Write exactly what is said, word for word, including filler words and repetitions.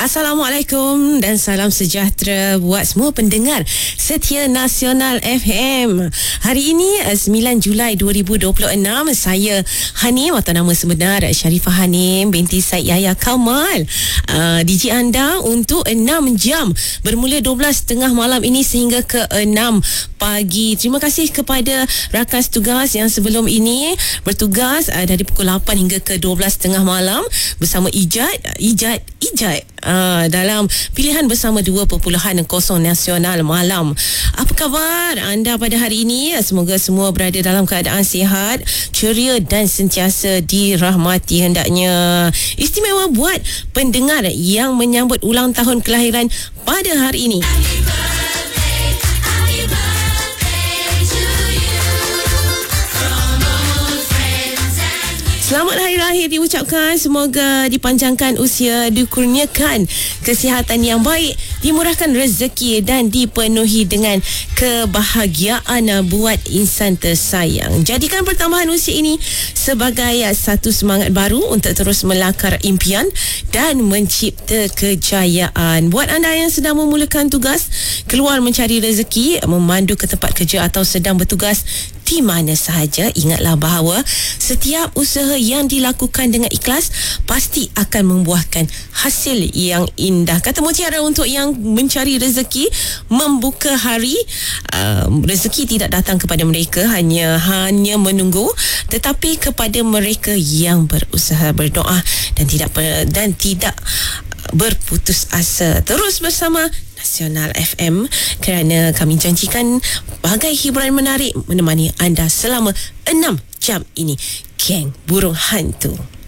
Assalamualaikum dan salam sejahtera buat semua pendengar setia Nasional F M. Hari ini sembilan Julai dua ribu dua puluh enam, saya Hanim atau nama sebenar Sharifah Hanim binti Said Yahya Kamal, uh, D J anda untuk enam jam bermula dua belas tiga puluh malam ini sehingga ke enam pagi. Terima kasih kepada rakan tugas yang sebelum ini bertugas uh, dari pukul lapan hingga ke dua belas tiga puluh malam bersama Ijat Ijat Ijat uh, dalam pilihan bersama dua perpuluhan kosong nasional malam. Apa khabar anda pada hari ini? Semoga semua berada dalam keadaan sihat, ceria dan sentiasa dirahmati hendaknya. Istimewa buat pendengar yang menyambut ulang tahun kelahiran pada hari ini. Selamat hari lahir diucapkan. Semoga dipanjangkan usia, dikurniakan kesihatan yang baik, dimurahkan rezeki dan dipenuhi dengan kebahagiaan buat insan tersayang. Jadikan pertambahan usia ini sebagai satu semangat baru untuk terus melakar impian dan mencipta kejayaan. Buat anda yang sedang memulakan tugas, keluar mencari rezeki, memandu ke tempat kerja atau sedang bertugas di mana sahaja, ingatlah bahawa setiap usaha yang dilakukan dengan ikhlas pasti akan membuahkan hasil yang indah. Kata mutiara untuk yang mencari rezeki, membuka hari, uh, rezeki tidak datang kepada mereka hanya hanya menunggu, tetapi kepada mereka yang berusaha, berdoa dan tidak dan tidak berputus asa. Terus bersama Nasional F M kerana kami janjikan bagai hiburan menarik menemani anda selama enam jam ini. Geng Burung Hantu.